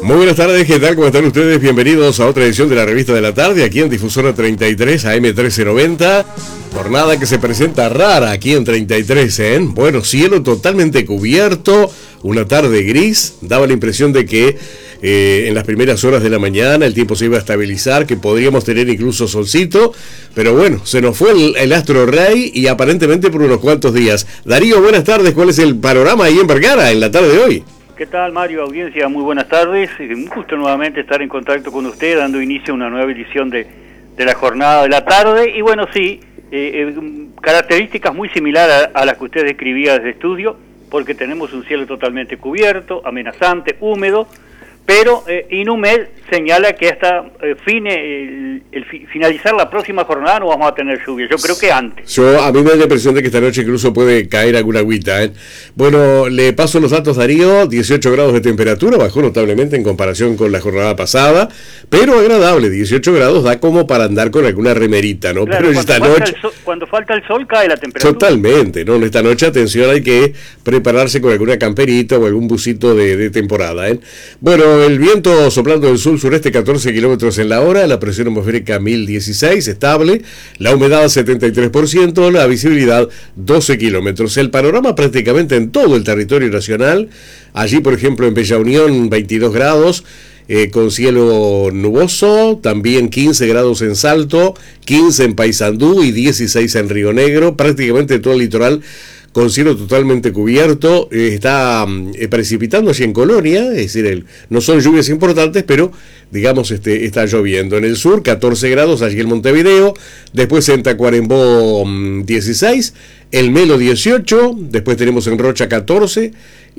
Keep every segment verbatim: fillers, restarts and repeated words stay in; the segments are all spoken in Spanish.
Muy buenas tardes, ¿qué tal? ¿Cómo están ustedes? Bienvenidos a otra edición de la Revista de la Tarde, aquí en Difusora treinta y tres, A M trece noventa. Jornada que se presenta rara aquí en treinta y tres, ¿eh? Bueno, cielo totalmente cubierto, una tarde gris, daba la impresión de que eh, en las primeras horas de la mañana el tiempo se iba a estabilizar, que podríamos tener incluso solcito, pero bueno, se nos fue el, el astro rey y aparentemente por unos cuantos días. Darío, buenas tardes, ¿cuál es el panorama ahí en Vergara en la tarde de hoy? ¿Qué tal, Mario? Audiencia, muy buenas tardes. Un gusto nuevamente estar en contacto con usted, dando inicio a una nueva edición de, de la jornada de la tarde. Y bueno, sí, eh, eh, características muy similares a, a las que usted describía desde estudio, porque tenemos un cielo totalmente cubierto, amenazante, húmedo, pero eh, Inumed señala que hasta eh, fine, el, el fi, finalizar la próxima jornada no vamos a tener lluvia. Yo creo que antes. Yo, a mí me da la impresión de que esta noche incluso puede caer alguna agüita, ¿eh? Bueno, le paso los datos, Darío. dieciocho grados de temperatura, bajó notablemente en comparación con la jornada pasada, pero agradable. dieciocho grados da como para andar con alguna remerita, ¿no? Claro, pero esta noche... Sol, cuando falta el sol cae la temperatura. Totalmente, ¿no? Esta noche, atención, hay que prepararse con alguna camperita o algún busito de, de temporada, ¿eh? Bueno, el viento soplando del sur-sureste catorce kilómetros en la hora, la presión atmosférica mil dieciséis, estable, la humedad setenta y tres por ciento, la visibilidad doce kilómetros. El panorama prácticamente en todo el territorio nacional, allí por ejemplo en Bella Unión veintidós grados, eh, con cielo nuboso, también quince grados en Salto, quince en Paysandú y dieciséis en Río Negro, prácticamente todo el litoral con cielo totalmente cubierto. Eh, está eh, precipitando allí en Colonia, es decir, el, no son lluvias importantes, pero digamos este está lloviendo. En el sur, catorce grados allí en Montevideo, después en Tacuarembó dieciséis, El Melo dieciocho, después tenemos en Rocha catorce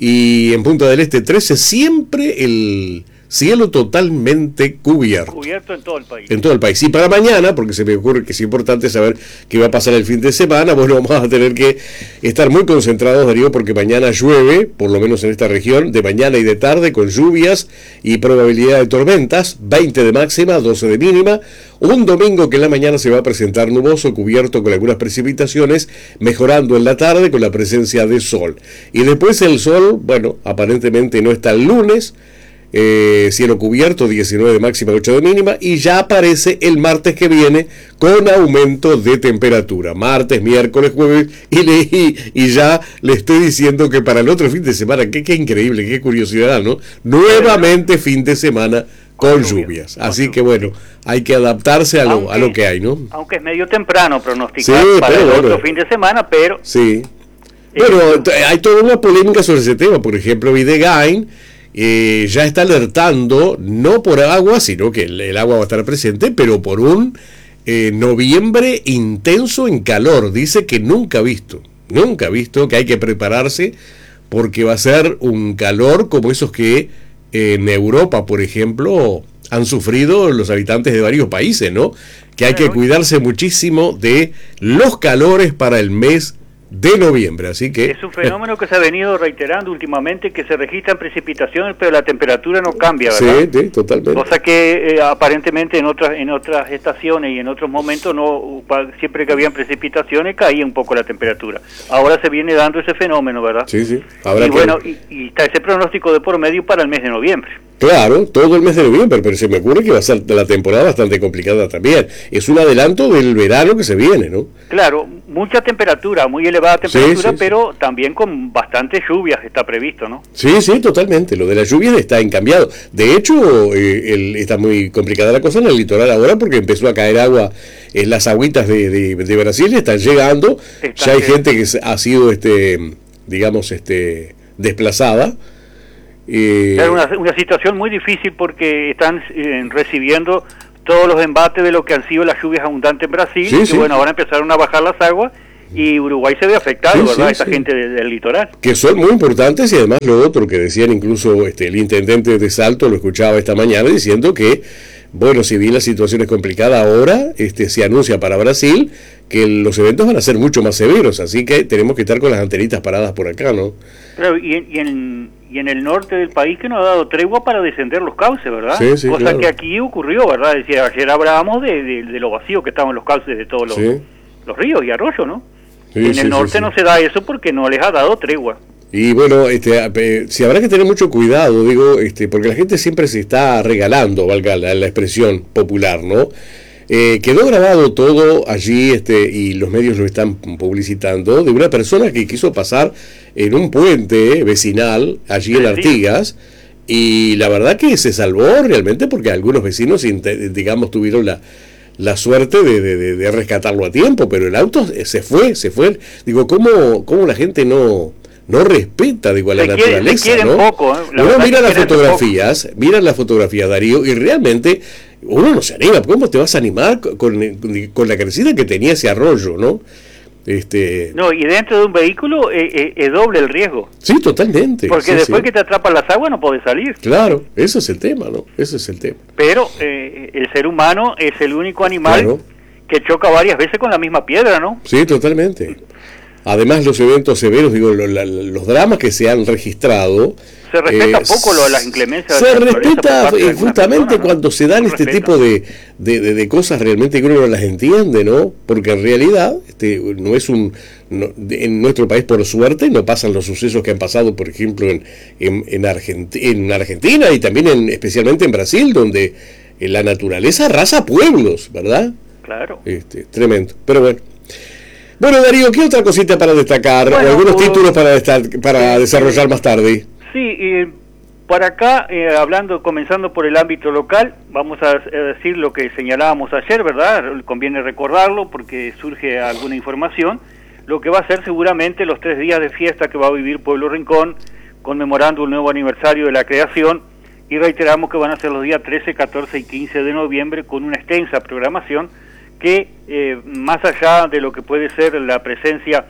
y en Punta del Este trece, siempre el cielo totalmente cubierto. Cubierto en todo el país. En todo el país. Y para mañana, porque se me ocurre que es importante saber qué va a pasar el fin de semana, bueno, vamos a tener que estar muy concentrados, Darío, porque mañana llueve, por lo menos en esta región, de mañana y de tarde, con lluvias y probabilidad de tormentas, veinte de máxima, doce de mínima. Un domingo que en la mañana se va a presentar nuboso, cubierto con algunas precipitaciones, mejorando en la tarde con la presencia de sol. Y después el sol, bueno, aparentemente no está el lunes. Eh, cielo cubierto, diecinueve de máxima, ocho de mínima, y ya aparece el martes que viene con aumento de temperatura, martes, miércoles, jueves, y, le, y, y ya le estoy diciendo que para el otro fin de semana, qué, qué increíble, qué curiosidad, ¿no? Nuevamente fin de semana con lluvias, así que bueno, hay que adaptarse a lo, aunque, a lo que hay, ¿no? Aunque es medio temprano pronosticar sí, para el bueno, otro fin de semana, pero... Sí, bueno, hay toda una polémica sobre ese tema. Por ejemplo, Videgain Eh, ya está alertando, no por agua, sino que el, el agua va a estar presente, pero por un eh, noviembre intenso en calor. Dice que nunca ha visto, nunca ha visto, que hay que prepararse porque va a ser un calor como esos que eh, en Europa, por ejemplo, han sufrido los habitantes de varios países, ¿no? Que hay que cuidarse muchísimo de los calores para el mes de noviembre, así que... Es un fenómeno que se ha venido reiterando últimamente, que se registran precipitaciones, pero la temperatura no cambia, ¿verdad? Sí, sí, totalmente. Cosa que eh, aparentemente en otras en otras estaciones y en otros momentos, no siempre que habían precipitaciones caía un poco la temperatura. Ahora se viene dando ese fenómeno, ¿verdad? Sí, sí. Habrá y que... bueno, y, y está ese pronóstico de por medio para el mes de noviembre. Claro, todo el mes de noviembre, pero se me ocurre que va a ser la temporada bastante complicada también. Es un adelanto del verano que se viene, ¿no? Claro, mucha temperatura, muy elevada temperatura, sí, sí, pero sí. también con bastantes lluvias está previsto, ¿no? Sí, sí, totalmente. Lo de las lluvias está encambiado. De hecho, eh, el, está muy complicada la cosa en el litoral ahora porque empezó a caer agua en las agüitas de, de, de Brasil, están llegando. Está ya hay que... gente que ha sido, este, digamos, este, desplazada. Eh, es una, una situación muy difícil porque están eh, recibiendo todos los embates de lo que han sido las lluvias abundantes en Brasil, sí, y sí. bueno, ahora empezaron a bajar las aguas y Uruguay se ve afectado, sí, ¿verdad? Sí, Esta sí. gente de, del litoral. Que son muy importantes, y además lo otro que decían incluso este el intendente de Salto, lo escuchaba esta mañana diciendo que, bueno, si bien la situación es complicada ahora, este se anuncia para Brasil que los eventos van a ser mucho más severos, así que tenemos que estar con las antenitas paradas por acá, ¿no? Claro, y en, y en, y en el norte del país que no ha dado tregua para descender los cauces, ¿verdad? Sí, sí, Cosa claro. que aquí ocurrió, ¿verdad? Decía, ayer hablábamos de, de, de lo vacío que estaban los cauces de todos los, sí. los ríos y arroyos, ¿no? Sí, en el sí, norte sí, sí. no se da eso porque no les ha dado tregua. Y bueno, este, si habrá que tener mucho cuidado, digo, este, porque la gente siempre se está regalando, valga la, la expresión popular, ¿no? Eh, quedó grabado todo allí, este, y los medios lo están publicitando, de una persona que quiso pasar en un puente vecinal allí en Artigas, y la verdad que se salvó realmente porque algunos vecinos, digamos, tuvieron la la suerte de, de, de rescatarlo a tiempo, pero el auto se fue, se fue. Digo, ¿cómo, cómo la gente no no respeta, digo, a la se naturaleza, quiere, ¿no? Poco, ¿eh? Uno mira las fotografías, mira las fotografías, Darío, y realmente uno no se anima. ¿Cómo te vas a animar con, con, con la crecida que tenía ese arroyo, no? Este... No, y dentro de un vehículo es eh, eh, doble el riesgo. Sí, totalmente. Porque sí, después sí. que te atrapan las aguas no podés salir. Claro, ese es el tema, ¿no? Ese es el tema. Pero eh, el ser humano es el único animal claro. que choca varias veces con la misma piedra, ¿no? Sí, totalmente. Además, los eventos severos, digo, lo, la, los dramas que se han registrado... Se respeta eh, poco lo de las inclemencias. Se de la respeta eh, justamente persona, ¿no? cuando se dan no este respeta. tipo de, de, de, de cosas realmente que uno no las entiende, ¿no? Porque en realidad este, no es un... No, en nuestro país, por suerte, no pasan los sucesos que han pasado, por ejemplo, en, en, en, Argenti en Argentina y también en, especialmente en Brasil, donde la naturaleza arrasa pueblos, ¿verdad? Claro. Este, tremendo. Pero bueno. Bueno, Darío, ¿qué otra cosita para destacar? Bueno, o algunos pues, títulos para, estar, para eh, desarrollar más tarde. Sí, eh, para acá, eh, hablando, comenzando por el ámbito local, vamos a, a decir lo que señalábamos ayer, ¿verdad? Conviene recordarlo porque surge alguna información. Lo que va a ser seguramente los tres días de fiesta que va a vivir Pueblo Rincón, conmemorando un nuevo aniversario de la creación, y reiteramos que van a ser los días trece, catorce y quince de noviembre con una extensa programación que, eh, más allá de lo que puede ser la presencia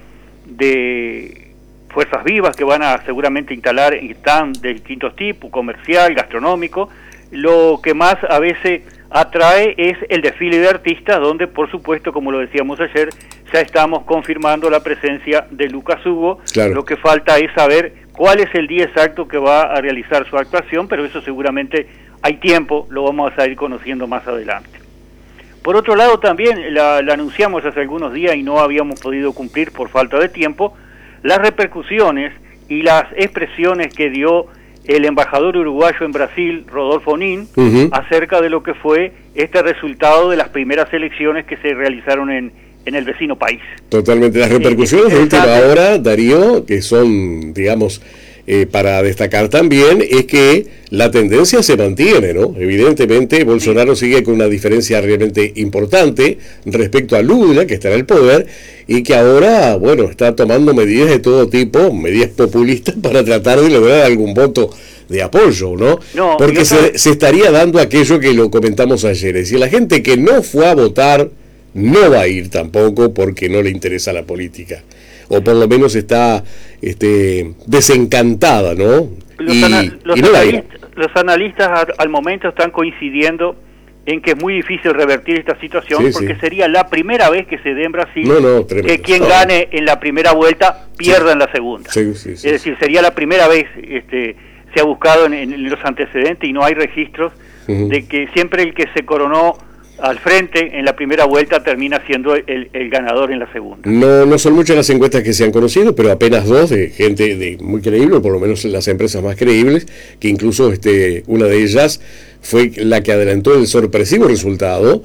de fuerzas vivas que van a seguramente instalar están de distintos tipos, comercial, gastronómico, lo que más a veces atrae es el desfile de artistas, donde por supuesto, como lo decíamos ayer, ya estamos confirmando la presencia de Lucas Hugo. Claro. Lo que falta es saber cuál es el día exacto que va a realizar su actuación, pero eso seguramente hay tiempo, lo vamos a ir conociendo más adelante. Por otro lado también, la, la anunciamos hace algunos días y no habíamos podido cumplir por falta de tiempo, las repercusiones y las expresiones que dio el embajador uruguayo en Brasil, Rodolfo Nin, uh-huh. acerca de lo que fue este resultado de las primeras elecciones que se realizaron en, en el vecino país. Totalmente. Las repercusiones de última hora, Darío, que son, digamos, eh, para destacar también, es que la tendencia se mantiene, ¿no? Evidentemente, Bolsonaro sí. sigue con una diferencia realmente importante respecto a Lula, que está en el poder, y que ahora, bueno, está tomando medidas de todo tipo, medidas populistas, para tratar de lograr algún voto de apoyo, ¿no? no Porque se, se estaría dando aquello que lo comentamos ayer, es decir, la gente que no fue a votar no va a ir tampoco porque no le interesa la política, o por lo menos está este, desencantada, ¿no? Los, y, ana los, y no analistas, los analistas al, al momento están coincidiendo en que es muy difícil revertir esta situación, sí, porque sí. sería la primera vez que se dé en Brasil no, no, que quien no. gane en la primera vuelta pierda sí. en la segunda. Sí, sí, sí, es decir, sería la primera vez, este, se ha buscado en, en los antecedentes y no hay registros uh-huh. de que siempre el que se coronó al frente en la primera vuelta termina siendo el, el ganador en la segunda. No no son muchas las encuestas que se han conocido, pero apenas dos de gente de muy creíble, por lo menos las empresas más creíbles, que incluso este una de ellas fue la que adelantó el sorpresivo resultado,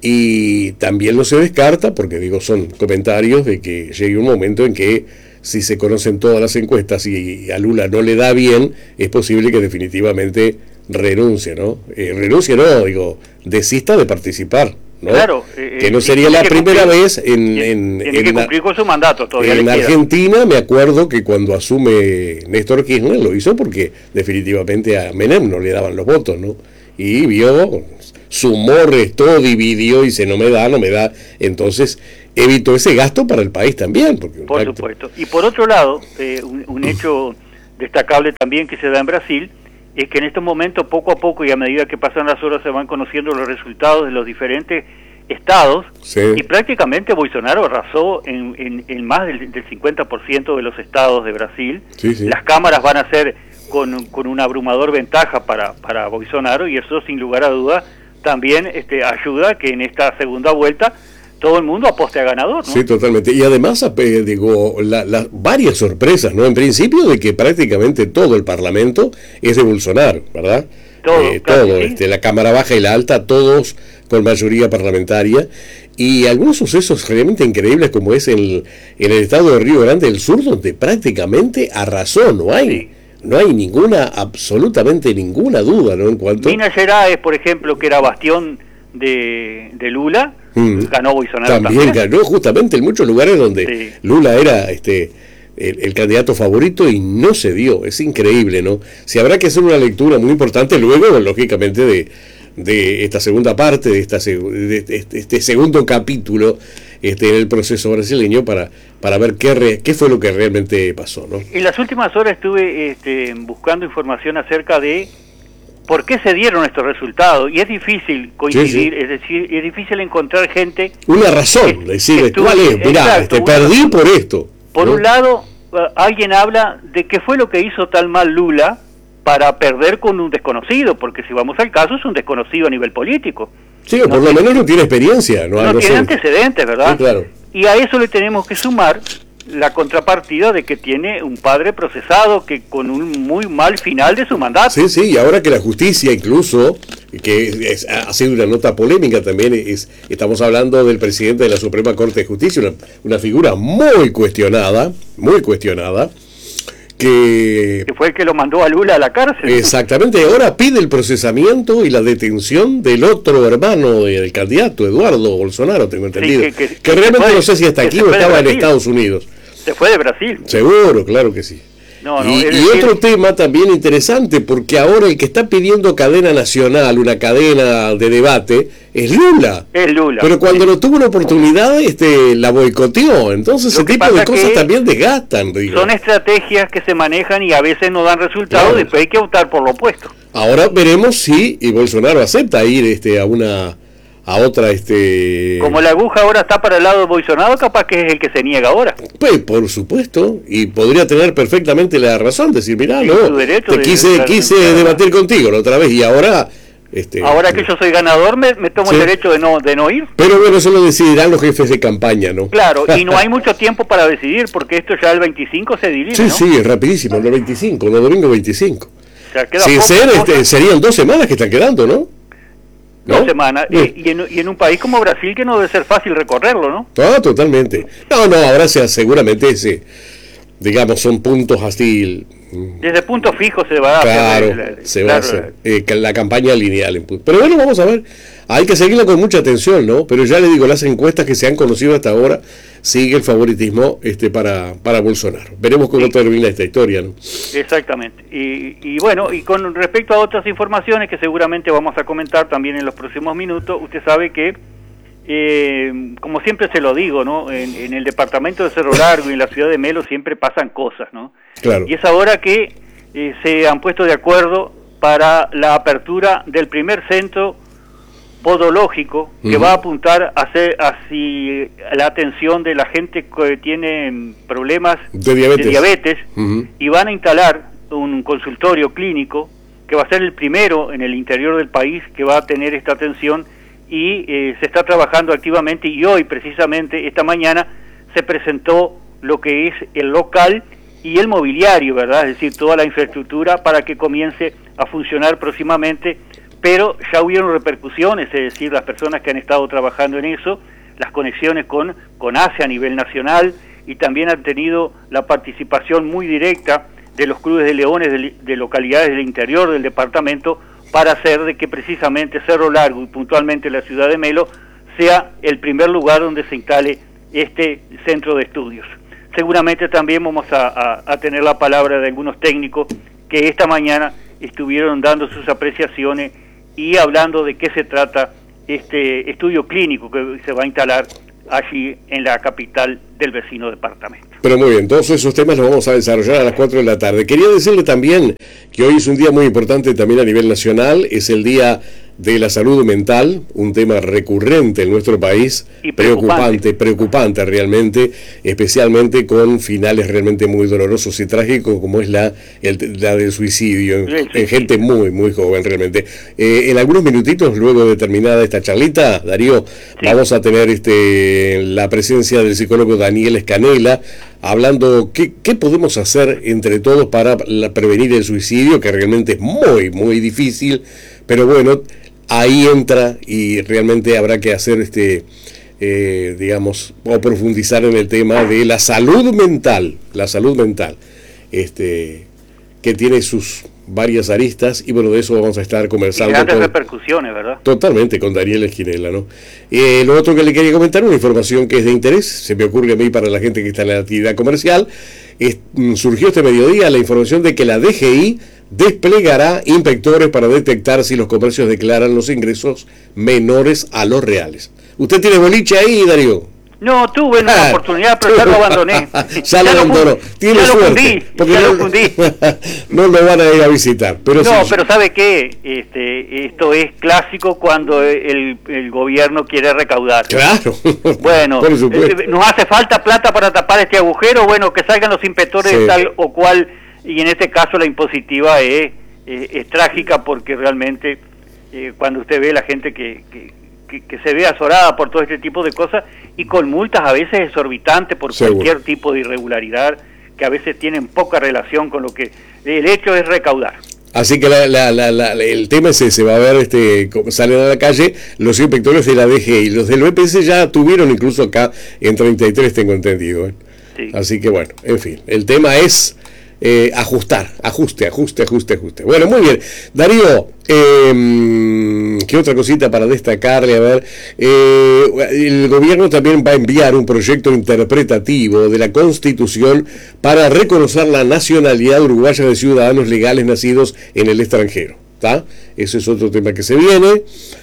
y también no se descarta, porque digo, son comentarios de que llegue un momento en que si se conocen todas las encuestas y a Lula no le da bien, es posible que definitivamente renuncie, ¿no? Eh, renuncie, no, digo, desista de participar, ¿no? Claro. Eh, que no sería la primera cumplir, vez en... en tiene en que cumplir con su mandato, todavía En le queda. Argentina, me acuerdo que cuando asume Néstor Kirchner lo hizo porque definitivamente a Menem no le daban los votos, ¿no? Y vio, sumó, restó, dividió y dice, no me da, no me da. Entonces evitó ese gasto para el país también. Porque por acto... supuesto. Y por otro lado, eh, un, un hecho destacable también que se da en Brasil es que en estos momentos, poco a poco y a medida que pasan las horas, se van conociendo los resultados de los diferentes estados, sí. y prácticamente Bolsonaro arrasó en, en, en más del, del cincuenta por ciento de los estados de Brasil. Sí, sí. Las cámaras van a ser con, con una abrumador ventaja para, para Bolsonaro, y eso sin lugar a duda también este, ayuda que en esta segunda vuelta todo el mundo aposte a ganador, ¿no? Sí, totalmente. Y además, eh, digo, la, la, varias sorpresas, ¿no? En principio de que prácticamente todo el Parlamento es de Bolsonaro, ¿verdad? Todo, eh, claro, todo sí. este, la Cámara Baja y la Alta, todos con mayoría parlamentaria. Y algunos sucesos realmente increíbles como es el, en el estado de Río Grande del Sur, donde prácticamente arrasó, no hay... Sí. No hay ninguna, absolutamente ninguna duda, ¿no? En cuanto... Minas Gerais, por ejemplo, que era bastión de, de Lula, mm. ganó Bolsonaro también. También ganó justamente en muchos lugares donde sí. Lula era este el, el candidato favorito y no se dio. Es increíble, ¿no? Si habrá que hacer una lectura muy importante luego, lógicamente, de, de esta segunda parte, de, esta, de este, este segundo capítulo este, en el proceso brasileño para, para ver qué, re, qué fue lo que realmente pasó, ¿no? En las últimas horas estuve este, buscando información acerca de por qué se dieron estos resultados, y es difícil coincidir, sí, sí. es decir, es difícil encontrar gente... Una razón, que, decir, que ¿cuál es? Mirá, exacto, te perdí una, por esto. Por ¿no? un lado, uh, alguien habla de qué fue lo que hizo tan mal Lula para perder con un desconocido, porque si vamos al caso es un desconocido a nivel político. Sí, o por no lo menos no tiene experiencia. No, no, no tiene sé. antecedentes, ¿verdad? Sí, claro. Y a eso le tenemos que sumar la contrapartida de que tiene un padre procesado que con un muy mal final de su mandato. Sí, sí, y ahora que la justicia incluso, que es, ha sido una nota polémica también, es, estamos hablando del presidente de la Suprema Corte de Justicia, una, una figura muy cuestionada, muy cuestionada, que... que fue el que lo mandó a Lula a la cárcel. Exactamente, ahora pide el procesamiento y la detención del otro hermano del candidato, Eduardo Bolsonaro, tengo entendido. Sí, que, que, que, que realmente fue, no sé si está aquí o estaba en Estados Unidos. Se fue de Brasil. Seguro, claro que sí. No, no, y es, y es, otro es, tema también interesante, porque ahora el que está pidiendo cadena nacional, una cadena de debate, es Lula. Es Lula. Pero cuando sí. no tuvo una oportunidad, este, la boicoteó. Entonces ese tipo de cosas también desgastan. Digo. Son estrategias que se manejan y a veces no dan resultados, claro. Después hay que optar por lo opuesto. Ahora veremos si y Bolsonaro acepta ir este, a una... a otra este como la aguja ahora está para el lado de Bolsonaro, capaz que es el que se niega ahora. Pues por supuesto, y podría tener perfectamente la razón, decir, mirá, sí, no, te de quise, quise debatir contigo la otra vez y ahora... Este, ahora que yo soy ganador me, me tomo sí. el derecho de no de no ir. Pero bueno, eso lo decidirán los jefes de campaña, ¿no? Claro, y no hay mucho tiempo para decidir porque esto ya el veinticinco se dirime, sí, ¿no? Sí, es rapidísimo, el veinticinco, el domingo veinticinco. O sea, queda Sin poco, ser, poco. Este, serían dos semanas que están quedando, ¿no? Dos ¿No? semanas, sí. y, y, en, y en un país como Brasil que no debe ser fácil recorrerlo, ¿no? Ah, totalmente. No, no, ahora sea, seguramente ese, digamos, son puntos así... Desde puntos fijos se va a claro, hacer... Claro, se va a hacer eh, la campaña lineal. Pero bueno, vamos a ver. Hay que seguirla con mucha atención, ¿no? Pero ya le digo, las encuestas que se han conocido hasta ahora, sigue el favoritismo este para, para Bolsonaro. Veremos cómo sí. termina esta historia, ¿no? Exactamente. Y, y bueno, y con respecto a otras informaciones que seguramente vamos a comentar también en los próximos minutos, usted sabe que, eh, como siempre se lo digo, ¿no? En, en el departamento de Cerro Largo y en la ciudad de Melo siempre pasan cosas, ¿no? Claro. Y es ahora que eh, se han puesto de acuerdo para la apertura del primer centro podológico que uh-huh. va a apuntar a hacer así la atención de la gente que tiene problemas de diabetes, de diabetes uh-huh. y van a instalar un consultorio clínico que va a ser el primero en el interior del país que va a tener esta atención y eh, se está trabajando activamente y hoy precisamente esta mañana se presentó lo que es el local y el mobiliario, ¿verdad? Es decir, toda la infraestructura para que comience a funcionar próximamente, pero ya hubieron repercusiones, es decir, las personas que han estado trabajando en eso, las conexiones con, con Asia a nivel nacional y también han tenido la participación muy directa de los clubes de leones de, de localidades del interior del departamento para hacer de que precisamente Cerro Largo y puntualmente la ciudad de Melo sea el primer lugar donde se instale este centro de estudios. Seguramente también vamos a, a, a tener la palabra de algunos técnicos que esta mañana estuvieron dando sus apreciaciones y hablando de qué se trata este estudio clínico que se va a instalar allí en la capital del vecino departamento. Pero muy bien, todos esos temas los vamos a desarrollar a las cuatro de la tarde. Quería decirle también que hoy es un día muy importante también a nivel nacional, es el día de la salud mental, un tema recurrente en nuestro país, y preocupante, preocupante realmente, especialmente con finales realmente muy dolorosos y trágicos, como es la, el, la del suicidio, en, sí, en sí. gente muy, muy joven realmente. Eh, en algunos minutitos, luego de terminada esta charlita, Darío, sí. vamos a tener este la presencia del psicólogo Daniel Escanela, hablando qué, qué podemos hacer entre todos para la, prevenir el suicidio, que realmente es muy, muy difícil, pero bueno, ahí entra y realmente habrá que hacer este eh, digamos o profundizar en el tema de la salud mental, la salud mental, este que tiene sus varias aristas, y bueno, de eso vamos a estar conversando. Y grandes con, repercusiones, ¿verdad? Totalmente, con Daniel Esquinela, ¿no? Eh, lo otro que le quería comentar, una información que es de interés, se me ocurre a mí para la gente que está en la actividad comercial, es, surgió este mediodía la información de que la D G I desplegará inspectores para detectar si los comercios declaran los ingresos menores a los reales. ¿Usted tiene boliche ahí, Darío? No, tuve una ah, oportunidad, pero ya lo abandoné. ya lo abandonó. Tiene ya suerte. Lo fundí, porque ya no, lo fundí. no lo van a ir a visitar. Pero no, sí, pero ¿sabe qué? Este, esto es clásico cuando el, el gobierno quiere recaudar. Claro. Bueno, eh, nos hace falta plata para tapar este agujero. Bueno, que salgan los inspectores sí. tal o cual. Y en este caso la impositiva es, es, es trágica, porque realmente eh, cuando usted ve la gente que... que Que, que se ve azorada por todo este tipo de cosas, y con multas a veces exorbitantes por Seguro. cualquier tipo de irregularidad, que a veces tienen poca relación con lo que el hecho es recaudar. Así que la, la, la, la, el tema es ese, va a ver, este, salen a la calle los inspectores de la D G I, los del B P S ya tuvieron incluso acá en treinta y tres, tengo entendido, ¿eh? Sí. Así que bueno, en fin, el tema es eh, ajustar, ajuste, ajuste, ajuste, ajuste. Bueno, muy bien, Darío, eh, ¿qué otra cosita para destacarle? A ver, eh, el gobierno también va a enviar un proyecto interpretativo de la Constitución para reconocer la nacionalidad uruguaya de ciudadanos legales nacidos en el extranjero, ¿está? Ese es otro tema que se viene.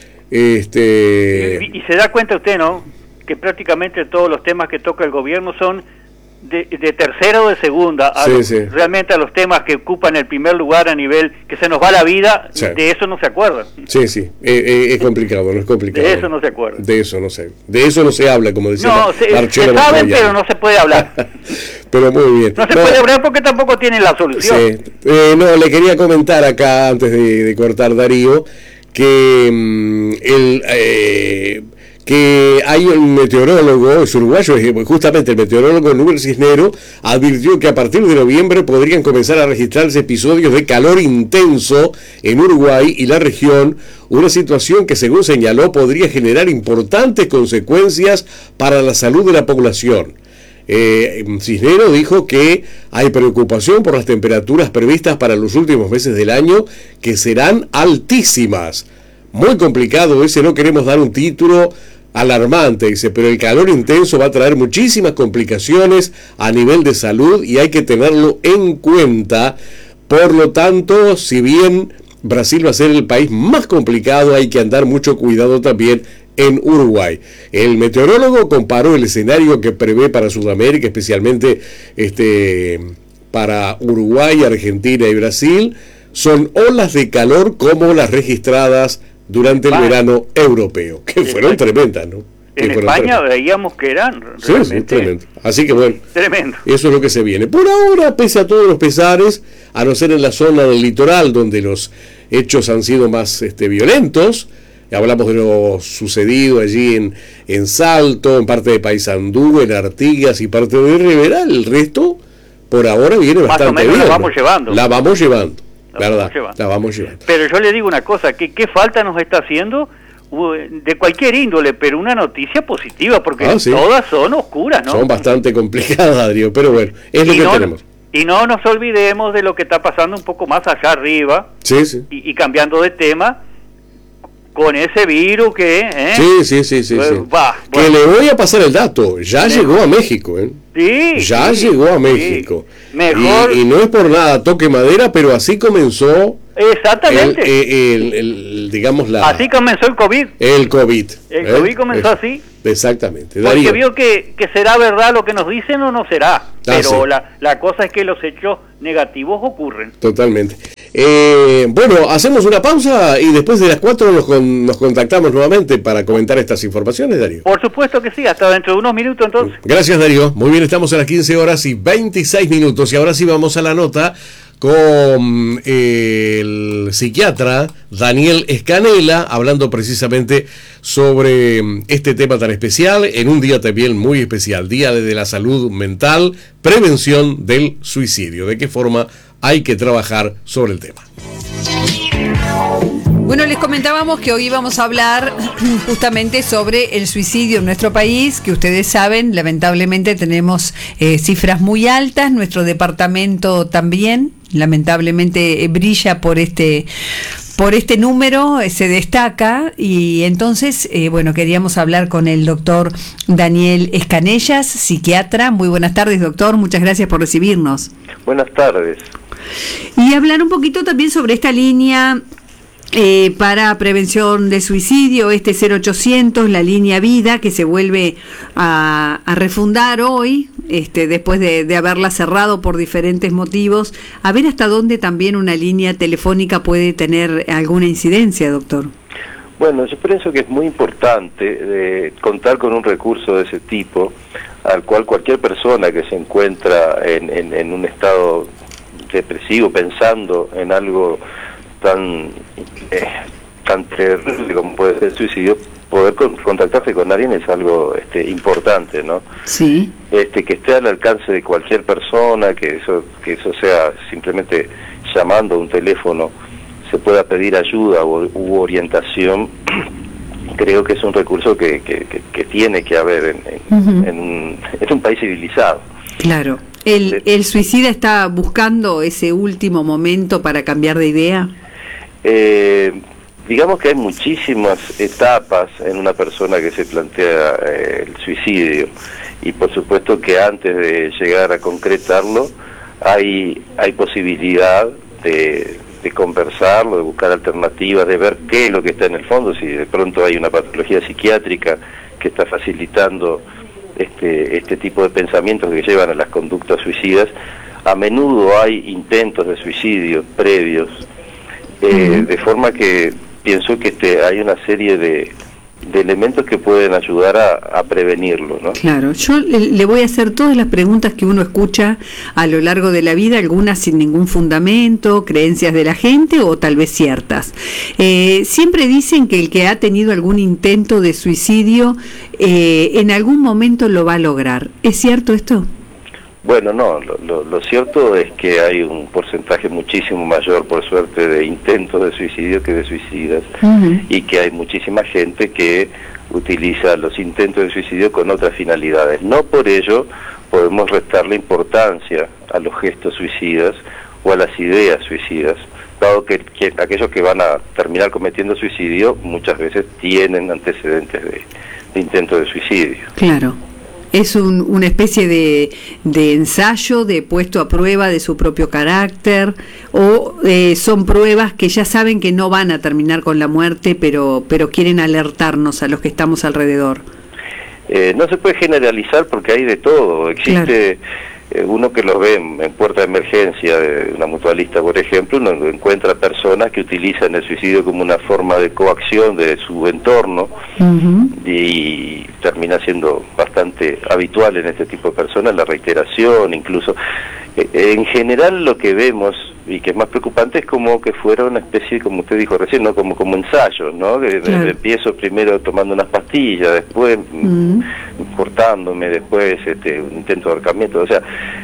Este... Y, y se da cuenta usted, ¿no?, que prácticamente todos los temas que toca el gobierno son De, de tercera o de segunda, a sí, los, sí. realmente a los temas que ocupan el primer lugar a nivel que se nos va la vida, sí. de eso no se acuerdan. Sí, sí, eh, eh, es complicado, no es complicado. De eso no se acuerdan. De eso no se, de eso no se habla, como decía No, se, se saben, pero no se puede hablar. Pero muy bien. No se no, puede hablar porque tampoco tienen la solución. Sí. Eh, no, le quería comentar acá, antes de, de cortar, Darío, que mmm, el... Eh, que hay un meteorólogo, es uruguayo, justamente el meteorólogo Nubel Cisnero, advirtió que a partir de noviembre podrían comenzar a registrarse episodios de calor intenso en Uruguay y la región, una situación que, según señaló, podría generar importantes consecuencias para la salud de la población. Eh, Cisnero dijo que hay preocupación por las temperaturas previstas para los últimos meses del año, que serán altísimas. Muy complicado ese, no queremos dar un título alarmante, dice, pero el calor intenso va a traer muchísimas complicaciones a nivel de salud y hay que tenerlo en cuenta. Por lo tanto, si bien Brasil va a ser el país más complicado, hay que andar mucho cuidado también en Uruguay. El meteorólogo comparó el escenario que prevé para Sudamérica, especialmente este, para Uruguay, Argentina y Brasil. Son olas de calor como las registradas durante el verano europeo, que fueron tremendas, ¿no? En que España veíamos que eran sí, sí, tremendo. Así que bueno, tremendo. Eso es lo que se viene. Por ahora, pese a todos los pesares, a no ser en la zona del litoral, donde los hechos han sido más este, violentos, hablamos de lo sucedido allí en, en Salto, en parte de Paysandú, en Artigas y parte de Rivera, el resto, por ahora viene más bastante o menos bien. La vamos llevando. La vamos llevando. La ¿verdad? Vamos llevando. La vamos llevando. Pero yo le digo una cosa, que qué falta nos está haciendo de cualquier índole, pero una noticia positiva, porque ah, sí. todas son oscuras, ¿no? Son bastante complicadas, Adrián, pero bueno, es lo y que no, tenemos. Y no nos olvidemos de lo que está pasando un poco más allá arriba, sí, sí. Y, y cambiando de tema, con ese virus que... ¿eh? Sí, sí, sí, sí. Pues, sí. Va, que bueno. le voy a pasar el dato, ya sí. llegó a México, ¿eh? Sí. Ya sí, llegó a México. Sí. Mejor... Y, y no es por nada, toque madera, pero así comenzó Exactamente. El, el, el, el, digamos la... Así comenzó el COVID. El COVID. El COVID ¿eh? comenzó es, así. Exactamente. Porque Darío. vio que, que será verdad lo que nos dicen o no será. Ah, pero sí. la, la cosa es que los hechos negativos ocurren. Totalmente. Eh, bueno, hacemos una pausa y después de las cuatro nos, con, nos contactamos nuevamente para comentar estas informaciones, Darío. Por supuesto que sí, hasta dentro de unos minutos entonces. Gracias, Darío. Muy bien, estamos a las quince horas y veintiséis minutos y ahora sí vamos a la nota con eh, el psiquiatra Daniel Escanela, hablando precisamente sobre este tema tan especial, en un día también muy especial, Día de la Salud Mental, prevención del suicidio. ¿De qué forma hay que trabajar sobre el tema? Bueno, les comentábamos que hoy íbamos a hablar justamente sobre el suicidio en nuestro país, que ustedes saben, lamentablemente tenemos eh, cifras muy altas, nuestro departamento también, lamentablemente eh, brilla por este... Por este número eh, se destaca y entonces, eh, bueno, queríamos hablar con el doctor Daniel Escanellas, psiquiatra. Muy buenas tardes, doctor. Muchas gracias por recibirnos. Buenas tardes. Y hablar un poquito también sobre esta línea eh, para prevención de suicidio, este cero ochocientos, la línea Vida, que se vuelve a, a refundar hoy, este, después de, de haberla cerrado por diferentes motivos. A ver hasta dónde también una línea telefónica puede tener alguna incidencia, doctor. Bueno, yo pienso que es muy importante eh, contar con un recurso de ese tipo, al cual cualquier persona que se encuentra en, en, en un estado depresivo, pensando en algo tan eh, tan terrible como puede ser el suicidio, poder con, contactarse con alguien es algo este, importante, ¿no? Sí. Este, que esté al alcance de cualquier persona, que eso que eso sea simplemente llamando a un teléfono, se pueda pedir ayuda u, u orientación. Creo que es un recurso que, que, que, que tiene que haber en, en, uh-huh. en, un, en un país civilizado. Claro. ¿El, ¿El suicida está buscando ese último momento para cambiar de idea? Eh, digamos que hay muchísimas etapas en una persona que se plantea eh, el suicidio, y por supuesto que antes de llegar a concretarlo hay, hay posibilidad de, de conversarlo, de buscar alternativas, de ver qué es lo que está en el fondo, si de pronto hay una patología psiquiátrica que está facilitando este, este tipo de pensamientos que llevan a las conductas suicidas. A menudo hay intentos de suicidio previos, eh, uh-huh. de forma que pienso que este, hay una serie de, de elementos que pueden ayudar a, a prevenirlo, ¿no? Claro, yo le, le voy a hacer todas las preguntas que uno escucha a lo largo de la vida, algunas sin ningún fundamento, creencias de la gente o tal vez ciertas. Eh, siempre dicen que el que ha tenido algún intento de suicidio eh, en algún momento lo va a lograr. ¿Es cierto esto? Bueno, no, lo, lo, lo cierto es que hay un porcentaje muchísimo mayor, por suerte, de intentos de suicidio que de suicidas, uh-huh. y que hay muchísima gente que utiliza los intentos de suicidio con otras finalidades. No por ello podemos restarle importancia a los gestos suicidas o a las ideas suicidas, dado que, que aquellos que van a terminar cometiendo suicidio muchas veces tienen antecedentes de, de intentos de suicidio. Claro. ¿Es un, una especie de, de ensayo, de puesto a prueba de su propio carácter? ¿O eh, son pruebas que ya saben que no van a terminar con la muerte, pero, pero quieren alertarnos a los que estamos alrededor? Eh, no se puede generalizar porque hay de todo. Existe... Claro. Uno que los ve en, en puerta de emergencia de una mutualista, por ejemplo, uno encuentra personas que utilizan el suicidio como una forma de coacción de su entorno, uh-huh. y termina siendo bastante habitual en este tipo de personas la reiteración, incluso. En general lo que vemos, y que es más preocupante, es como que fuera una especie, como usted dijo recién, ¿no? como como ensayos, ¿no? De, claro. de, empiezo primero tomando unas pastillas, después mm. cortándome, después este, un intento de ahorcamiento. O sea,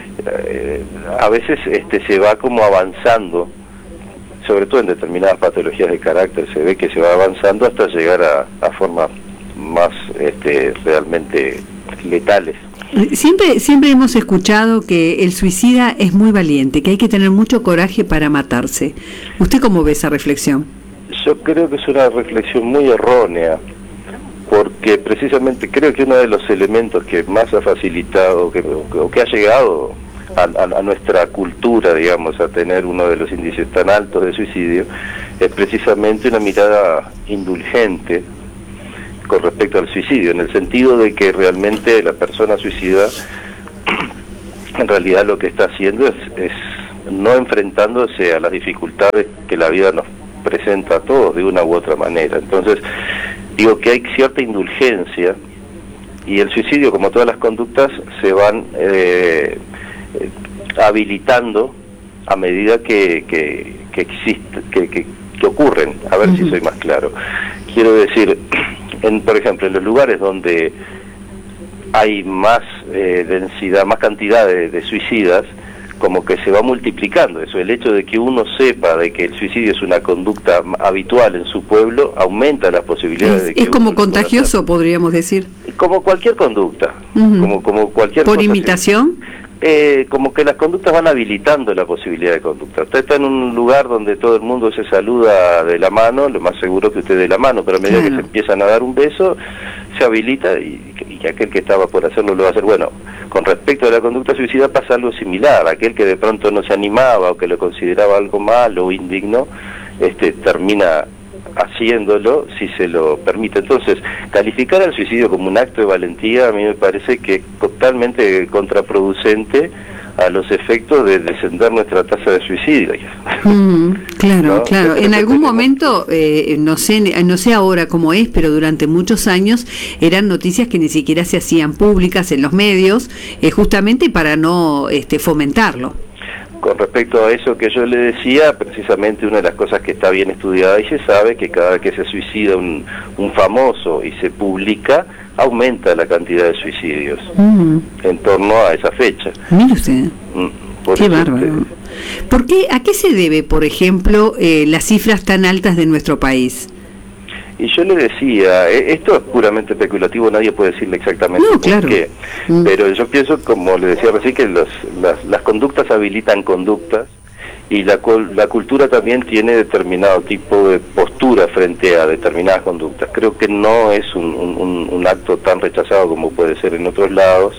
eh, a veces este se va como avanzando, sobre todo en determinadas patologías de carácter, se ve que se va avanzando hasta llegar a, a formas más este, realmente letales. Siempre, siempre hemos escuchado que el suicida es muy valiente, que hay que tener mucho coraje para matarse. ¿Usted cómo ve esa reflexión? Yo creo que es una reflexión muy errónea, porque precisamente creo que uno de los elementos que más ha facilitado, que, o que ha llegado a, a, a nuestra cultura, digamos, a tener uno de los índices tan altos de suicidio, es precisamente una mirada indulgente con respecto al suicidio, en el sentido de que realmente la persona suicida en realidad lo que está haciendo es, es no enfrentándose a las dificultades que la vida nos presenta a todos de una u otra manera. Entonces, digo que hay cierta indulgencia, y el suicidio, como todas las conductas, se van eh, habilitando a medida que, que, que existe, que, que, que ocurren. A ver uh-huh. si soy más claro. Quiero decir, en, por ejemplo, en los lugares donde hay más eh, densidad, más cantidad de, de suicidas, como que se va multiplicando eso. El hecho de que uno sepa de que el suicidio es una conducta habitual en su pueblo aumenta las posibilidades es, de que es como contagioso, podríamos decir, como cualquier conducta, uh-huh. como como cualquier por cosa imitación así. Eh, como que las conductas van habilitando la posibilidad de conducta. Usted está en un lugar donde todo el mundo se saluda de la mano, lo más seguro es que usted dé la mano, pero a medida claro. que se empiezan a dar un beso, se habilita y, y aquel que estaba por hacerlo lo va a hacer. Bueno, con respecto a la conducta suicida pasa algo similar. Aquel que de pronto no se animaba o que lo consideraba algo malo o indigno, este, termina haciéndolo si se lo permite. Entonces, calificar al suicidio como un acto de valentía a mí me parece que es totalmente contraproducente a los efectos de descender nuestra tasa de suicidio. Mm, claro, ¿no? claro. En algún momento, eh, no sé, no sé ahora cómo es, pero durante muchos años eran noticias que ni siquiera se hacían públicas en los medios, eh, justamente para no este, fomentarlo. Con respecto a eso que yo le decía, precisamente una de las cosas que está bien estudiada y se sabe que cada vez que se suicida un, un famoso y se publica, aumenta la cantidad de suicidios mm. en torno a esa fecha. Mire usted, por qué bárbaro. Usted... ¿Por qué, ¿A qué se debe, por ejemplo, eh, las cifras tan altas de nuestro país? Y yo le decía, esto es puramente especulativo, nadie puede decirle exactamente no, por claro. qué, mm. pero yo pienso, como le decía recién, que los, las, las conductas habilitan conductas, y la, la cultura también tiene determinado tipo de postura frente a determinadas conductas. Creo que no es un, un, un acto tan rechazado como puede ser en otros lados.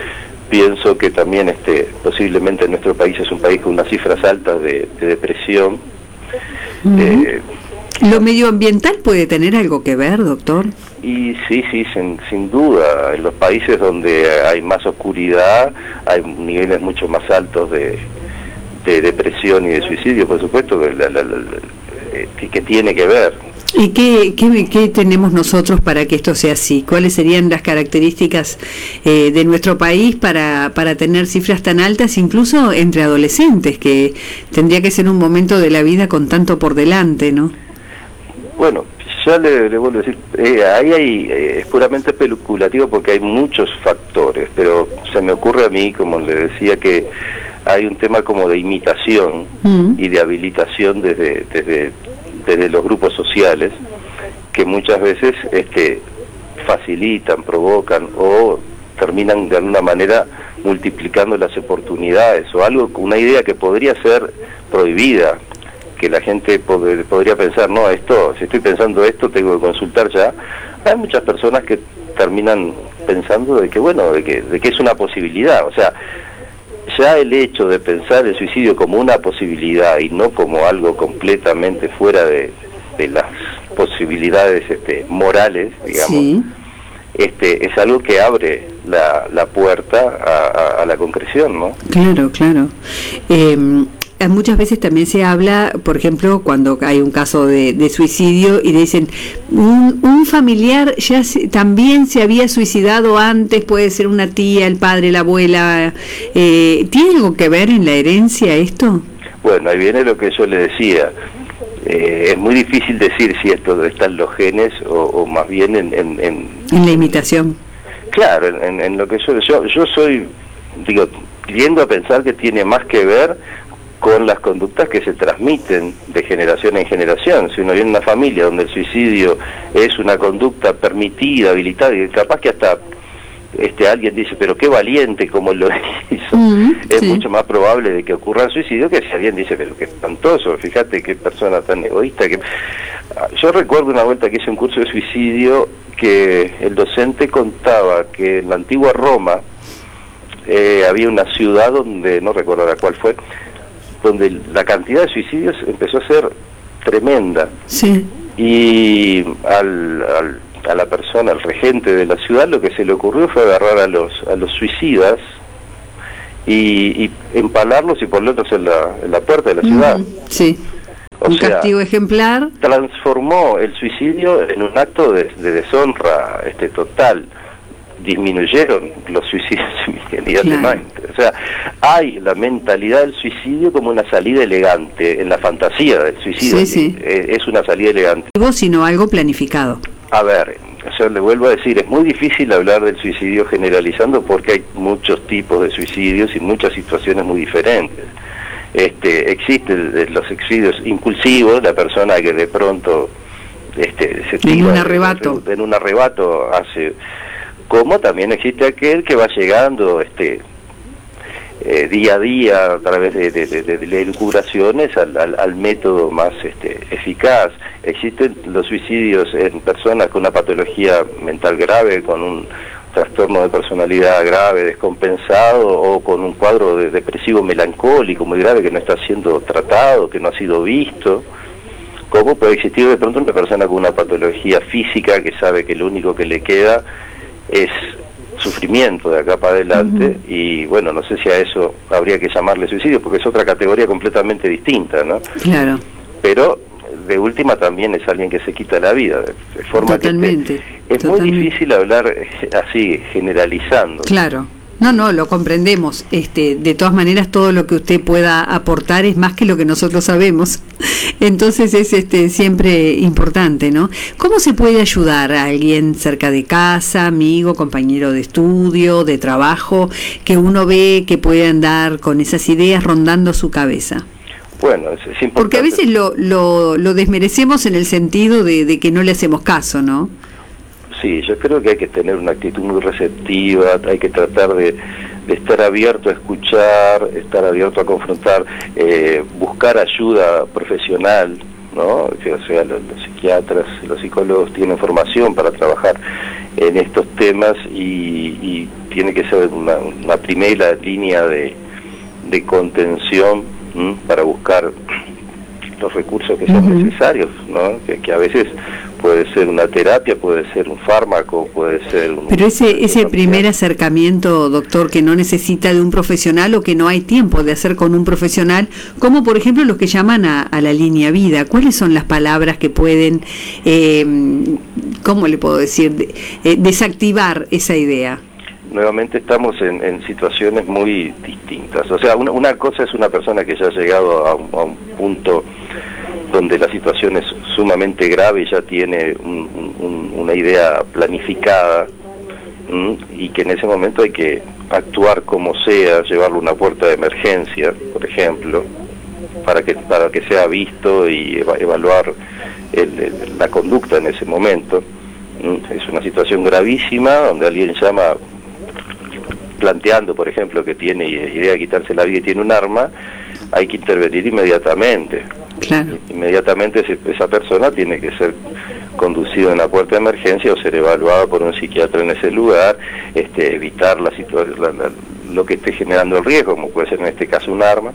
Pienso que también este posiblemente nuestro país es un país con unas cifras altas de, de depresión. Mm. Eh, ¿Lo medioambiental puede tener algo que ver, doctor? Y sí, sí, sin, sin duda. En los países donde hay más oscuridad, hay niveles mucho más altos de, de depresión y de suicidio, por supuesto, que, la, la, la, que, que tiene que ver. ¿Y qué, qué, qué tenemos nosotros para que esto sea así? ¿Cuáles serían las características eh, de nuestro país para, para tener cifras tan altas, incluso entre adolescentes, que tendría que ser un momento de la vida con tanto por delante, ¿no? Bueno, ya le, le vuelvo a decir, eh, ahí hay, eh, es puramente especulativo porque hay muchos factores, pero se me ocurre a mí, como le decía, que hay un tema como de imitación mm. y de habilitación desde, desde, desde los grupos sociales, que muchas veces este, facilitan, provocan o terminan de alguna manera multiplicando las oportunidades, o algo, una idea que podría ser prohibida, que la gente pod- podría pensar, no, esto, si estoy pensando esto, tengo que consultar ya. Hay muchas personas que terminan pensando de que, bueno, de que, de que es una posibilidad. O sea, ya el hecho de pensar el suicidio como una posibilidad y no como algo completamente fuera de, de las posibilidades este, morales, digamos, sí. este es algo que abre la, la puerta a, a, a la concreción, ¿no? Claro, claro. Eh... Muchas veces también se habla, por ejemplo, cuando hay un caso de, de suicidio y dicen, un, un familiar ya se, también se había suicidado antes, puede ser una tía, el padre, la abuela. Eh, ¿Tiene algo que ver en la herencia esto? Bueno, ahí viene lo que yo le decía. Eh, es muy difícil decir si esto está en los genes o, o más bien en... En, en, en la imitación. Claro, en, en lo que yo, yo... Yo soy, digo, tiendo a pensar que tiene más que ver con las conductas que se transmiten de generación en generación. Si uno viene en una familia donde el suicidio es una conducta permitida, habilitada, y capaz que hasta este alguien dice, pero qué valiente como lo hizo, mm, es sí. mucho más probable de que ocurra el suicidio que si alguien dice, pero qué espantoso, fíjate qué persona tan egoísta. Que yo recuerdo una vuelta que hice un curso de suicidio que el docente contaba que en la antigua Roma eh, había una ciudad donde, no recuerdo ahora cuál fue, donde la cantidad de suicidios empezó a ser tremenda. Sí. Y al, al, a la persona, al regente de la ciudad, lo que se le ocurrió fue agarrar a los, a los suicidas y, y empalarlos y ponerlos en la, en la puerta de la ciudad. Uh-huh. Sí. O un sea, castigo ejemplar. Transformó el suicidio en un acto de, de deshonra este, total. Disminuyeron los suicidios inmediatamente. Claro. O sea, hay la mentalidad del suicidio como una salida elegante, en la fantasía del suicidio. Sí, sí. Es una salida elegante. Sino algo planificado. A ver, o sea, le vuelvo a decir, es muy difícil hablar del suicidio generalizando porque hay muchos tipos de suicidios y muchas situaciones muy diferentes. Este, existen los suicidios impulsivos, la persona que de pronto este, se tira en un arrebato, en un arrebato hace, como también existe aquel que va llegando este eh, día a día a través de, de, de, de, de elucubraciones al, al, al método más este, eficaz. Existen los suicidios en personas con una patología mental grave, con un trastorno de personalidad grave, descompensado, o con un cuadro de depresivo melancólico muy grave que no está siendo tratado, que no ha sido visto. ¿Cómo puede existir de pronto una persona con una patología física que sabe que lo único que le queda es sufrimiento de acá para adelante? Uh-huh. Y bueno, no sé si a eso habría que llamarle suicidio, porque es otra categoría completamente distinta, ¿no? Claro. Pero de última también es alguien que se quita la vida, de forma totalmente, que es totalmente. muy difícil hablar así, generalizando. Claro. No, no, lo comprendemos. Este, de todas maneras, todo lo que usted pueda aportar es más que lo que nosotros sabemos. Entonces es este siempre importante, ¿no? ¿Cómo se puede ayudar a alguien cerca de casa, amigo, compañero de estudio, de trabajo, que uno ve que puede andar con esas ideas rondando su cabeza? Bueno, es, es importante. Porque a veces lo, lo, lo desmerecemos en el sentido de, de que no le hacemos caso, ¿no? Sí, yo creo que hay que tener una actitud muy receptiva, hay que tratar de, de estar abierto a escuchar, estar abierto a confrontar, eh, buscar ayuda profesional, ¿no? Que, o sea, los, los psiquiatras, los psicólogos tienen formación para trabajar en estos temas y, y tiene que ser una, una primera línea de, de contención, ¿m? Para buscar los recursos que son uh-huh. necesarios, ¿no? Que, que a veces puede ser una terapia, puede ser un fármaco, puede ser un... Pero ese ese primer acercamiento, doctor, que no necesita de un profesional o que no hay tiempo de hacer con un profesional, como por ejemplo los que llaman a, a la línea vida, ¿cuáles son las palabras que pueden, eh, cómo le puedo decir, eh, desactivar esa idea? Nuevamente estamos en, en situaciones muy distintas. O sea, una, una cosa es una persona que ya ha llegado a un, a un punto donde la situación es sumamente grave y ya tiene un, un, una idea planificada, ¿m? Y que en ese momento hay que actuar como sea, llevarlo a una puerta de emergencia, por ejemplo, para que para que sea visto y eva evaluar el, el, la conducta en ese momento. ¿M? Es una situación gravísima donde alguien llama planteando, por ejemplo, que tiene idea de quitarse la vida y tiene un arma, hay que intervenir inmediatamente. Claro. Inmediatamente esa persona tiene que ser conducida en la puerta de emergencia o ser evaluada por un psiquiatra en ese lugar, este, evitar la situación, la, la, lo que esté generando el riesgo, como puede ser en este caso un arma.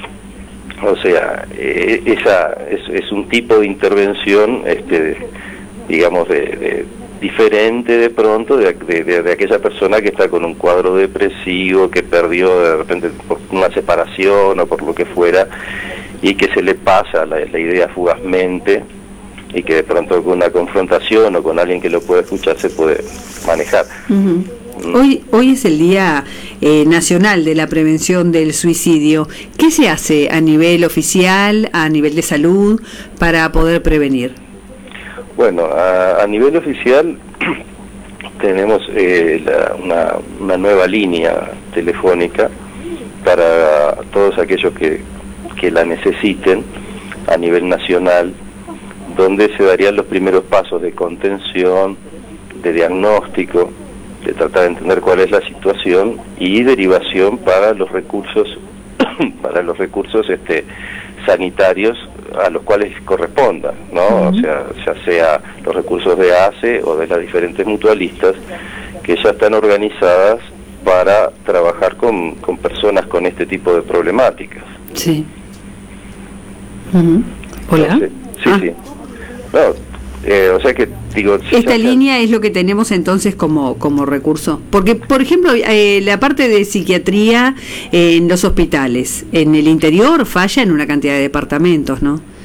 O sea, eh, esa es, es un tipo de intervención, este, digamos, de, de diferente de pronto de, de, de, de aquella persona que está con un cuadro depresivo, que perdió de repente por una separación o por lo que fuera, y que se le pasa la, la idea fugazmente, y que de pronto con una confrontación o con alguien que lo pueda escuchar se puede manejar. Uh-huh. Hoy, hoy es el Día eh, Nacional de la Prevención del Suicidio. ¿Qué se hace a nivel oficial, a nivel de salud, para poder prevenir? Bueno, a, a nivel oficial tenemos eh, la, una, una nueva línea telefónica para todos aquellos que, que la necesiten a nivel nacional, donde se darían los primeros pasos de contención, de diagnóstico, de tratar de entender cuál es la situación y derivación para los recursos para los recursos este sanitarios a los cuales corresponda, ¿no? Uh-huh. O sea, ya sea los recursos de A C E o de las diferentes mutualistas que ya están organizadas para trabajar con con, con personas con este tipo de problemáticas. Sí. Uh-huh. Hola. Entonces, sí, ah. sí. No, eh, o sea que digo... Si Esta línea es lo que tenemos entonces como, como recurso. Porque, por ejemplo, eh, la parte de psiquiatría eh, en los hospitales, en el interior falla en una cantidad de departamentos, ¿no?